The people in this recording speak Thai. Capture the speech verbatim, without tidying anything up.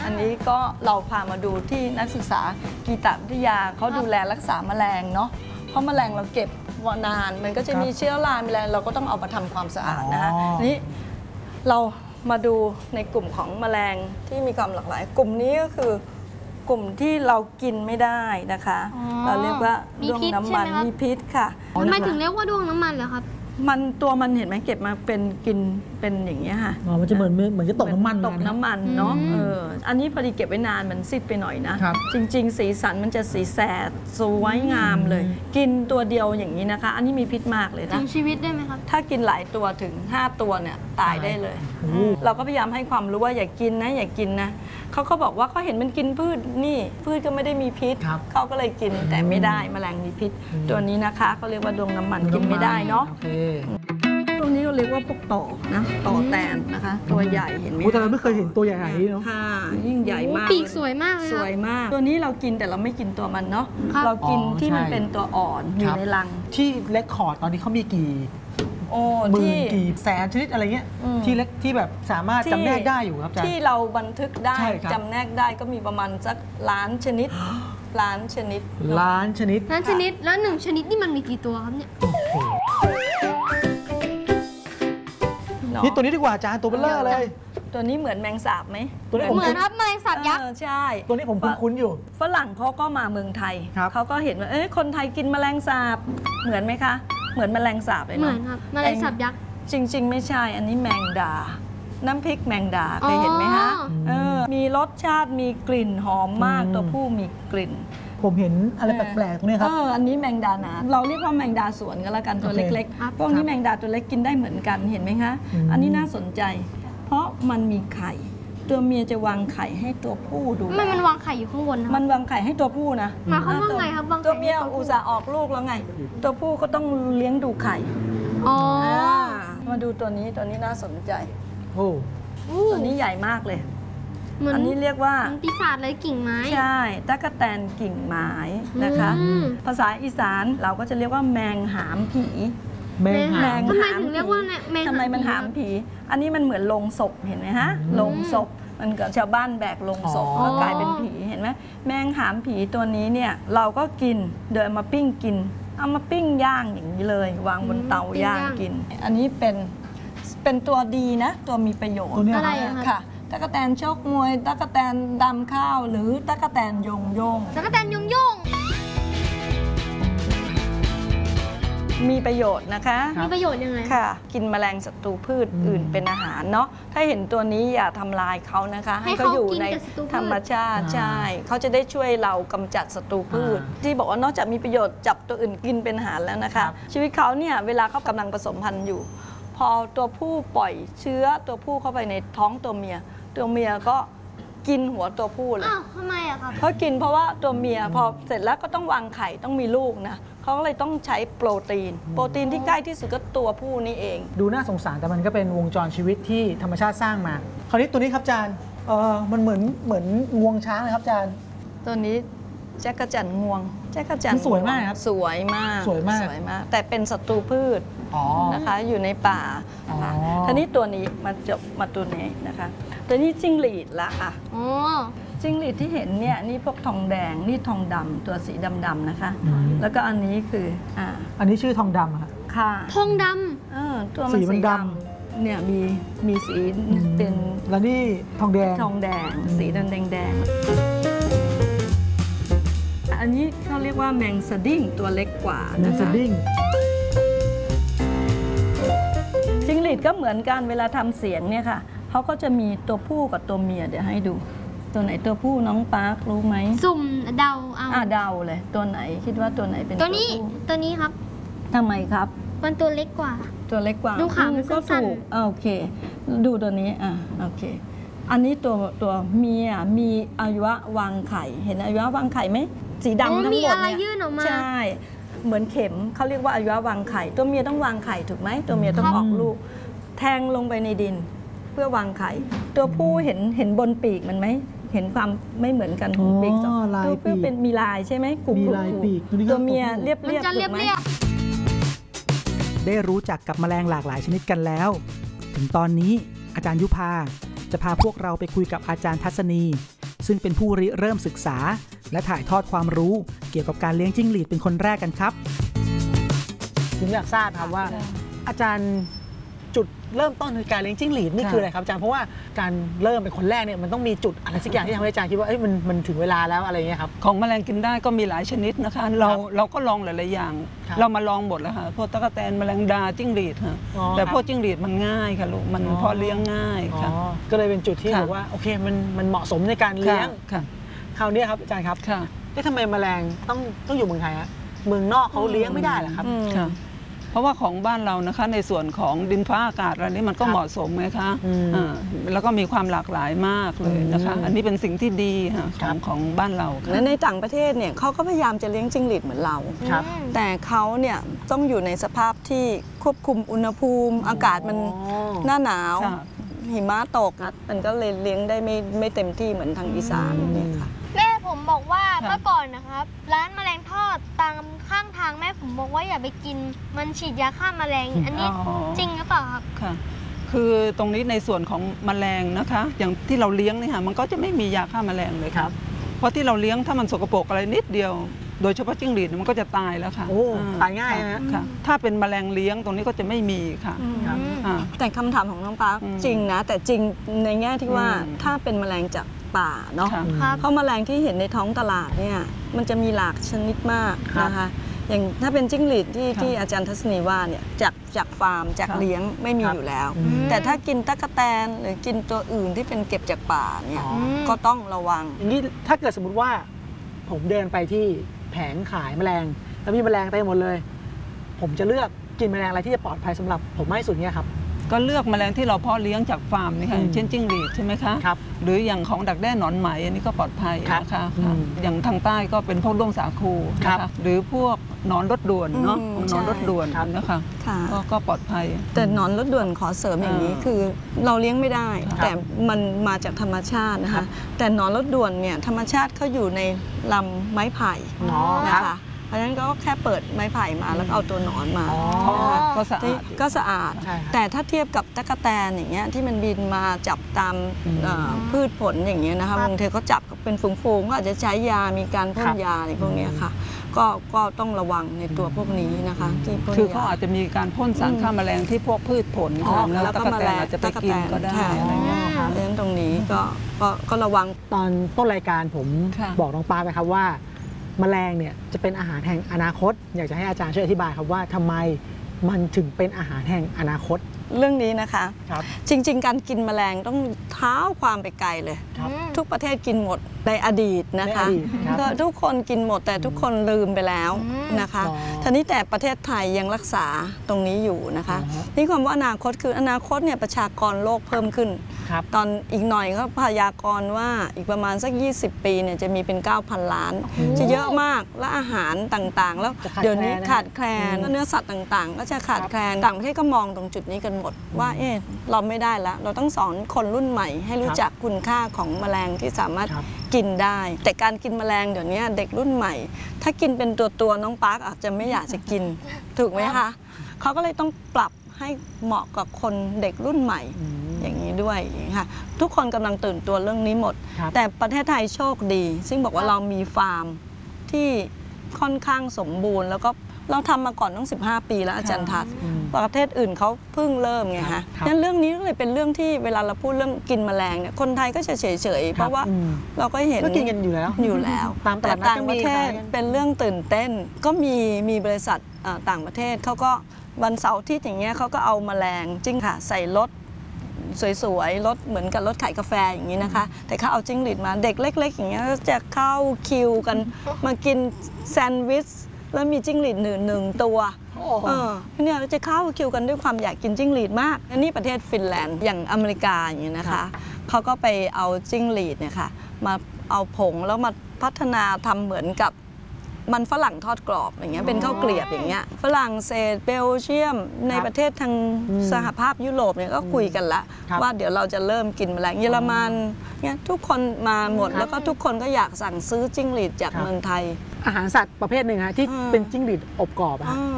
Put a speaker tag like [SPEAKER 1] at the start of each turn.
[SPEAKER 1] อันนี้ก็เราพามาดูที่นักศึกษากีตวิทยาเขาดูแลรักษาแมลงเนาะเพราะแมลงเราเก็บนานมันก็จะมีเชื้อราแมลงเราก็ต้องเอามาทำความสะอาดนะคะนี้เรามาดูในกลุ่มของแมลงที่มีความหลากหลายกลุ่มนี้ก็คือกลุ่มที่เรากินไม่ได้นะคะเราเรียกว่าด้วงน้ำมันมีพิษค่ะ
[SPEAKER 2] ทำไมถึงเรียกว่าด้วงน้ำมันเหรอครับ
[SPEAKER 1] มันตัวมันเห็นไหมเก็บมาเป็นกินเป็นอย่างเงี้ยค่ะ
[SPEAKER 3] อ๋อมันจะเหมือนเหมือนจะตกน้ำมัน
[SPEAKER 1] ตกน้ำมันเนาะเอออันนี้พอดีเก็บไว้นานมันซีดไปหน่อยนะจริงๆสีสันมันจะสีแสดสวยงามเลยกินตัวเดียวอย่างนี้นะคะอันนี้มีพิษมากเลยนะ
[SPEAKER 2] ถึงชีวิตได้ไหมครับ
[SPEAKER 1] ถ้ากินหลายตัวถึงห้าตัวเนี่ยตายได้เลยเราก็พยายามให้ความรู้ว่าอย่ากินนะอย่ากินนะเขาก็บอกว่าเขาเห็นมันกินพืชนี่พืชก็ไม่ได้มีพิษเขาก็เลยกินแต่ไม่ได้แมลงมีพิษตัวนี้นะคะเขาเรียกว่าดวงน้ำมันกินไม่ได้เนาะตรงนี้เราเรียกว่าพวกต่อนะต่อแตนนะคะตัวใหญ่เห็นไหม
[SPEAKER 3] แต่เราไม่เคยเห็นตัวใหญ่ขนาดนี้เนาะ
[SPEAKER 1] ค่ะยิ่งใหญ่มาก
[SPEAKER 2] ปีกสวยมากเลย
[SPEAKER 1] สวยมากตัวนี้เรากินแต่เราไม่กินตัวมันเนาะเรากินที่มันเป็นตัวอ่อนอยู่ในรัง
[SPEAKER 3] ที่เล็กคอร์ดตอนนี้เขามีกี่
[SPEAKER 1] โอ้
[SPEAKER 3] หมื่นกี่แสนชนิดอะไรเงี้ยที่เล็กที่แบบสามารถจำแนกได้อยู่ครับอาจารย์
[SPEAKER 1] ที่เราบันทึกได้จำแนกได้ก็มีประมาณสักล้านชนิดล้านชนิด
[SPEAKER 3] ล้านชนิด
[SPEAKER 2] ล้านชนิดแล้วหนึ่งชนิดนี่มันมีกี่ตัวครับเนี่ย
[SPEAKER 3] นี่ตัวนี้ดีกว่าอาจารย์ตัวเบลเลอร์เลย
[SPEAKER 1] ตัวนี้เหมือนแมงสาบไหม
[SPEAKER 2] ตัวนี้เหมือนครับแมลงสาบยักษ์
[SPEAKER 1] ใช่
[SPEAKER 3] ตัวนี้ผมคุ้นๆอยู่
[SPEAKER 1] ฝรั่งเขาก็มาเมืองไทยเขาก็เห็นว่าเอ้ยคนไทยกินแมลงสาบเหมือนไหมคะเหมือนแมลงสาบเลยเนาะ
[SPEAKER 2] เหมือนครับแมลงสาบยักษ์
[SPEAKER 1] จริงๆไม่ใช่อันนี้แมงดาน้ำพริกแมงดาเคยเห็นไหมคะเออมีรสชาติมีกลิ่นหอมมากตัวผู้มีกลิ่น
[SPEAKER 3] ผมเห็นอะไรแปลกๆตรงนี้ครับ
[SPEAKER 1] เอออันนี้แมงดาหนาเราเรียกว่าแมงดาสวนก็แล้วกันตัวเล็กๆพวกนี้แมงดาตัวเล็กกินได้เหมือนกันเห็นไหมคะอันนี้น่าสนใจเพราะมันมีไข่ตัวเมียจะวางไข่ให้ตัวผู้ดู
[SPEAKER 2] มันมันวางไข่อยู่ข้างบน
[SPEAKER 1] มันวางไข่ให้ตัวผู้นะ
[SPEAKER 2] หมายความว่าไงครับ
[SPEAKER 1] ตัวเมียอุตส่าห์ออกลูกแล้วไงตัวผู้ก็ต้องเลี้ยงดูไข่
[SPEAKER 2] อ๋อ
[SPEAKER 1] มาดูตัวนี้ตัวนี้น่าสนใจ
[SPEAKER 3] โอ้
[SPEAKER 1] ตัวนี้ใหญ่มากเลยอันนี้เรียกว่า
[SPEAKER 2] ปีศาจเลยกิ่งไม้
[SPEAKER 1] ใช่ตั๊กแตนกิ่งไม้นะคะภาษาอีสานเราก็จะเรียกว่าแมงหามผี
[SPEAKER 3] แมงหาม
[SPEAKER 2] ทำไมถึงเรียกว่าแมง
[SPEAKER 1] ทำไมมันหามผีอันนี้มันเหมือนโลงศพเห็นไหมฮะโลงศพมันเกิดชาวบ้านแบกโลงศพแล้วกลายเป็นผีเห็นไหมแมงหามผีตัวนี้เนี่ยเราก็กินเดินมาปิ้งกินเอามาปิ้งย่างอย่างนี้เลยวางบนเตาย่างกินอันนี้เป็นเป็นตัวดีนะตัวมีประโยชน์
[SPEAKER 2] อะไร
[SPEAKER 1] ค่ะตั๊กแตนชกมวยตั๊กแตนดำข้าวหรือตั๊กแตนยงยง
[SPEAKER 2] ตั๊กแตนยงยง
[SPEAKER 1] มีประโยชน์นะคะ
[SPEAKER 2] มีประโยชน์ยังไง
[SPEAKER 1] ค่ะกินแมลงศัตรูพืชอื่นเป็นอาหารเนาะถ้าเห็นตัวนี้อย่าทำลายเขานะคะให้เขาอยู่ในธรรมชาติใช่เขาจะได้ช่วยเรากำจัดศัตรูพืชที่บอกว่านอกจากมีประโยชน์จับตัวอื่นกินเป็นอาหารแล้วนะคะชีวิตเขาเนี่ยเวลาเขากำลังผสมพันธุ์อยู่พอตัวผู้ปล่อยเชื้อตัวผู้เข้าไปในท้องตัวเมียตัวเมียก็กินหัวตัวผู้เลย
[SPEAKER 2] อ้าวทำไมอะครับ
[SPEAKER 1] เพราะกินเพราะว่าตัวเมียพอเสร็จแล้วก็ต้องวางไข่ต้องมีลูกนะเขาก็เลยต้องใช้โปรตีนโปรตีนที่ใกล้ที่สุดก็ตัวผู้นี่เอง
[SPEAKER 3] ดูน่าสงสารแต่มันก็เป็นวงจรชีวิตที่ธรรมชาติสร้างมาคราวนี้ตัวนี้ครับอาจารย์เออมันเหมือนเหมือนงวงช้างเลยครับอาจารย์
[SPEAKER 1] ตัวนี้แจ๊กกระจันงวงแจ๊กกระจัน
[SPEAKER 3] สวยมากครับ
[SPEAKER 1] สวยมาก
[SPEAKER 3] สวยมาก
[SPEAKER 1] สวยมากแต่เป็นศัตรูพืชนะคะอยู่ในป่าค่ะทีนี้ตัวนี้มาจบมาตัวนี้นะคะตัวนี้จิ้งหรีดละค่ะจิ้งหรีดที่เห็นเนี่ยนี่พวกทองแดงนี่ทองดำตัวสีดำๆนะคะแล้วก็อันนี้คืออ่า
[SPEAKER 3] อันนี้ชื่อทองดำค่ะ
[SPEAKER 1] ค่ะ
[SPEAKER 2] ทองดำ
[SPEAKER 1] เออตัวมันสีดำเนี่ยมีมีสีเป็น
[SPEAKER 3] แล้วนี่ทองแดง
[SPEAKER 1] ทองแดงสีแดงแดงอันนี้เขาเรียกว่าแมงสดิ้งตัวเล็กกว่า
[SPEAKER 3] แมงสดิ้ง
[SPEAKER 1] จิ้งหรีดก็เหมือนกันเวลาทำเสียงเนี่ยค่ะเขาก็จะมีตัวผู้กับตัวเมียเดี๋ยวให้ดูตัวไหนตัวผู้น้องปาร์ครู้ไหม
[SPEAKER 2] สุ่มเดาเอา
[SPEAKER 1] อ่าเดาเลยตัวไหนคิดว่าตัวไหนเป็น
[SPEAKER 2] ตัวนี้ตัวนี้ครับ
[SPEAKER 1] ทำไมครับ
[SPEAKER 2] มันตัวเล็กกว่า
[SPEAKER 1] ตัวเล็กกว่า
[SPEAKER 2] ดูขามัน
[SPEAKER 1] ก็ถูกโอเคดูตัวนี้อ่าโอเคอันนี้ตัวตัวเมียมีอวัยวะวางไข่เห็นอวัยวะวางไข่ไหมสีดำทั้งหมดเนี่ยใช่เหมือนเข็มเขาเรียกว่าอวัยวะวางไข่ตัวเมียต้องวางไข่ถูกไหมตัวเมียต้องออกลูกแทงลงไปในดินเพื่อวางไข่ตัวผู้เห็นเห็นบนปีกมันไหมเห็นความไม่เหมือนกันของปีกตัวผู้เป็นมีลายใช่ไหมกลุ่มตัวเมียเรียบเรียบถูกไหม
[SPEAKER 3] ได้รู้จักกับแมลงหลากหลายชนิดกันแล้ว ถึงตอนนี้อาจารย์ยุพาจะพาพวกเราไปคุยกับอาจารย์ทัศนีซึ่งเป็นผู้ริเริ่มศึกษาและถ่ายทอดความรู้เกี่ยวกับการเลี้ยงจิ้งหรีดเป็นคนแรกกันครับผมอยากทราบครับว่าอาจารย์จุดเริ่มต้นในการเลี้ยงจิ้งหรีดนี่คืออะไรครับอาจารย์เพราะว่าการเริ่มเป็นคนแรกเนี่ยมันต้องมีจุดอะไรสักอย่างที่ทำให้อาจารย์คิดว่าเอ้ยมันมันถึงเวลาแล้วอะไรเงี้ยครับ
[SPEAKER 4] ของแมลงกินได้ก็มีหลายชนิดนะคะเราเราก็ลองหลายๆอย่างเรามาลองหมดแล้วค่ะพวกตั๊กแตนแมลงดาจิ้งหรีดค่ะแต่พวกจิ้งหรีดมันง่ายค่ะลูกมันพอเลี้ยงง่ายค่ะ
[SPEAKER 3] ก็เลยเป็นจุดที่บอกว่าโอเคมันมันเหมาะสมในการเลี้ยง
[SPEAKER 4] ค่ะ
[SPEAKER 3] คราวนี้ครับอาจารย์ครับที่ทำไมแมลงต้องต้องอยู่เมืองไทยฮะเมืองนอกเขาเลี้ยงไม่ได้เหรอครับ
[SPEAKER 4] เพราะว่าของบ้านเรานะคะในส่วนของดินฟ้าอากาศอะไรนี้มันก็เหมาะสมไหมคะแล้วก็มีความหลากหลายมากเลยนะคะอันนี้เป็นสิ่งที่ดีของของบ้านเรา
[SPEAKER 1] และในต่างประเทศเนี่ยเขาก็พยายามจะเลี้ยงจิ้งหรีดเหมือนเราแต่เขาเนี่ยต้องอยู่ในสภาพที่ควบคุมอุณหภูมิอากาศมันหน้าหนาวหิมะตกมันก็เลยเลี้ยงได้ไม่ไม่เต็มที่เหมือนทางอีสานเนี่ยค่ะ
[SPEAKER 2] แม่ผมบอกว่าเมื่อก่อนนะครับร้านแมลงทอดตามข้างทางแม่ผมบอกว่าอย่าไปกินมันฉีดยาฆ่าแมลงอันนี้จริงหรือเปล่าครับ
[SPEAKER 4] ค่ะคือตรงนี้ในส่วนของแมลงนะคะอย่างที่เราเลี้ยงเนี่ยค่ะมันก็จะไม่มียาฆ่าแมลงเลยครับเพราะที่เราเลี้ยงถ้ามันสกปรกอะไรนิดเดียวโดยเฉพาะจิ้งหรีดมันก็จะตายแล้วค่ะ
[SPEAKER 3] โอ้ตายง่ายนะ
[SPEAKER 4] ค่ะถ้าเป็นแมลงเลี้ยงตรงนี้ก็จะไม่มีค่ะ
[SPEAKER 1] แต่คำถามของน้องปาร์คจริงนะแต่จริงในแง่ที่ว่าถ้าเป็นแมลงจากป่าเนาะเพราะแมลงที่เห็นในท้องตลาดเนี่ยมันจะมีหลากชนิดมากนะคะอย่างถ้าเป็นจิ้งหรีดที่ที่อาจารย์ทัศนีว่าเนี่ยจากจากฟาร์มจากเลี้ยงไม่มีอยู่แล้วแต่ถ้ากินตั๊กแตนหรือกินตัวอื่นที่เป็นเก็บจากป่าเนี่ยก็ต้องระวัง
[SPEAKER 3] อย่างนี้ถ้าเกิดสมมติว่าผมเดินไปที่แผงขายแมลงแล้วมีแมลงเต็มหมดเลยผมจะเลือกกินแมลงอะไรที่จะปลอดภัยสำหรับผมมากที่สุดเนี่ยครับ
[SPEAKER 4] ก็เลือกแมลงที่เราเพาะเลี้ยงจากฟาร์มนี่ค่ะเช่นจิ้งหรีดใช่ไหมคะหรืออย่างของดักแด้หนอนไหมอันนี้ก็ปลอดภัยนะคะอย่างทางใต้ก็เป็นพวกด้วงสาคูนะคะหรือพวกหนอนรถด่วนเนาะหนอนรถด่วนนะคะก็ปลอดภัย
[SPEAKER 1] แต่หนอนรถด่วนขอเสริมอย่างนี้คือเราเลี้ยงไม่ได้แต่มันมาจากธรรมชาตินะคะแต่หนอนรถด่วนเนี่ยธรรมชาติเขาอยู่ในลำไม้ไผ่นะคะเพราะฉะนั้นก็แค่เปิดไม้ไผ่มาแล้วเอาตัวหนอนมา
[SPEAKER 4] ก็สะอาด
[SPEAKER 1] ก็สะอาดแต่ถ้าเทียบกับตั๊กแตนอย่างเงี้ยที่มันบินมาจับตามพืชผลอย่างเงี้ยนะคะบางทีเขาจับเป็นฝูงๆก็อาจจะใช้ยามีการพ่นยาอะไรพวกนี้ค่ะก็ก็ต้องระวังในตัวพวกนี้นะคะที่พ่น
[SPEAKER 4] คือเขาอาจจะมีการพ่นสารฆ่าแมลงที่พวกพืชผลแล้วก็แมลงอาจจะไปกินก็ได้อะไรเงี้ย
[SPEAKER 1] เพราะฉะนั้นตรงนี้ก็ก็ระวัง
[SPEAKER 3] ตอนต้นรายการผมบอกน้องปาไปครับว่าแมลงเนี่ยจะเป็นอาหารแห่งอนาคตอยากจะให้อาจารย์ช่วยอธิบายครับว่าทำไมมันถึงเป็นอาหารแห่งอนาคต
[SPEAKER 1] เรื่องนี้นะคะจริงๆการกินแมลงต้องเท้าความไปไกลเลยทุกประเทศกินหมดในอดีตนะคะทุกคนกินหมดแต่ทุกคนลืมไปแล้วนะคะทีนี้แต่ประเทศไทยยังรักษาตรงนี้อยู่นะคะนี่ความว่าอนาคตคืออนาคตเนี่ยประชากรโลกเพิ่มขึ้นตอนอีกหน่อยก็พยากรณ์ว่าอีกประมาณสักยี่สิบปีเนี่ยจะมีเป็น เก้าพัน ล้านจะเยอะมากและอาหารต่างๆแล้วเดี๋ยวนี้ขาดแคลนเนื้อสัตว์ต่างๆก็จะขาดแคลนต่างประเทศก็มองตรงจุดนี้กันหมดว่าเออเราไม่ได้แล้วเราต้องสอนคนรุ่นใหม่ให้รู้จักคุณค่าของแมลงที่สามารถกินได้แต่การกินแมลงเดี๋ยวนี้เด็กรุ่นใหม่ถ้ากินเป็นตัวตัวน้องปาร์คอาจจะไม่อยากจะกินถูกไหมคะเขาก็เลยต้องปรับให้เหมาะกับคนเด็กรุ่นใหม่อย่างนี้ด้วยค่ะทุกคนกำลังตื่นตัวเรื่องนี้หมดแต่ประเทศไทยโชคดีซึ่งบอกว่าเรามีฟาร์มที่ค่อนข้างสมบูรณ์แล้วก็เราทำมาก่อนตั้งสิบห้าปีแล้วอาจารย์ทัศน์ประเทศอื่นเขาเพิ่งเริ่มไงฮะงั้นเรื่องนี้ก็เลยเป็นเรื่องที่เวลาเราพูดเรื่องกินแมลงเนี่ยคนไทยก็จะเฉยๆเพราะว่าเราก็เห็น
[SPEAKER 3] ก็กินกันอยู่แล้ว
[SPEAKER 1] อยู่แล้วแต่ต่างประเทศเป็นเรื่องตื่นเต้นก็มีมีบริษัทต่างประเทศเขาก็วันเสาร์อาทิตย์อย่างเงี้ยเขาก็เอาแมลงจิ้งค่ะใส่รถสวยๆรถเหมือนกับรถขายกาแฟอย่างนี้นะคะแต่เขาเอาจิ้งหรีดมาเด็กเล็กๆอย่างเงี้ยจะเข้าคิวกันมากินแซนด์วิชแล้วมีจิ้งหรีดหนึ่งหนึ่งตัวเออเนี่ยจะเข้าคิวกันด้วยความอยากกินจิ้งหรีดมากอันนี้ประเทศฟินแลนด์อย่างอเมริกาอย่างเงี้ยนะคะเขาก็ไปเอาจิ้งหรีดเนี่ยค่ะมาเอาผงแล้วมาพัฒนาทำเหมือนกับมันฝรั่งทอดกรอบอย่างเงี้ยเป็นข้าวเกลียบอย่างเงี้ยฝรั่งเศสเบลเยียมในประเทศทางสหภาพยุโรปเนี่ยก็คุยกันละว่าเดี๋ยวเราจะเริ่มกินแมลงเยอรมันเนี่ยทุกคนมาหมดแล้วก็ทุกคนก็อยากสั่งซื้อจิ้งหรีดจากเมืองไทย
[SPEAKER 3] อาหารสัตว์ประเภทหนึ่งฮะที่เป็นจิ้งหรีดอบกรอบ